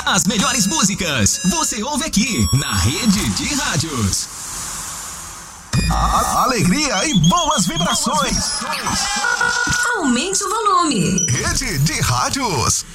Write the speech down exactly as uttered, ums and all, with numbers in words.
As melhores músicas você ouve aqui na Rede de Rádios. A alegria e boas vibrações. Aumente o volume. Rede de Rádios.